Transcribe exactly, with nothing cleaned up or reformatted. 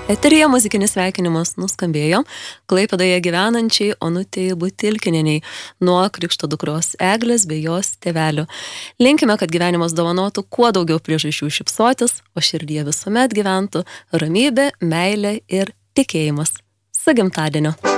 Eteryje muzikinis sveikinimas nuskambėjo Klaipėdoje gyvenančiai Onutei Butilkinienei nuo krikšto dukros Eglės bei jos tėvelių. Linkime, kad gyvenimas dovanotų kuo daugiau priežasčių šypsotis, o širdyje visuomet gyventų ramybė, meilė ir tikėjimas. Su gimtadieniu.